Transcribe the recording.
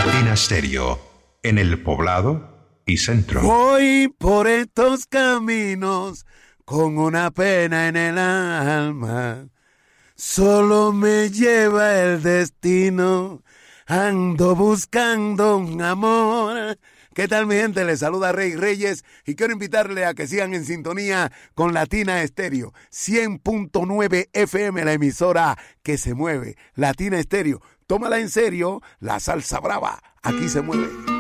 Latina Stereo, en el Poblado y Centro. Voy por estos caminos con una pena en el alma. Solo me lleva el destino. Ando buscando un amor. ¿Qué tal, mi gente? Les saluda Rey Reyes y quiero invitarle a que sigan en sintonía con Latina Stereo 100.9 FM, la emisora que se mueve. Latina Stereo, tómala en serio, la salsa brava, aquí se mueve.